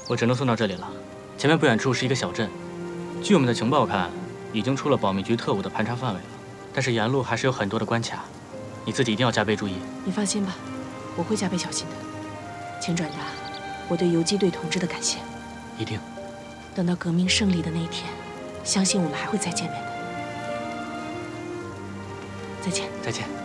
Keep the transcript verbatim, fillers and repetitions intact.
我只能送到这里了。前面不远处是一个小镇，据我们的情报看，已经出了保密局特务的盘查范围了。但是沿路还是有很多的关卡，你自己一定要加倍注意。 你放心吧，我会加倍小心的。请转达我对游击队同志的感谢。 一定。 等到革命胜利的那一天，相信我们还会再见面的。再见。 再见。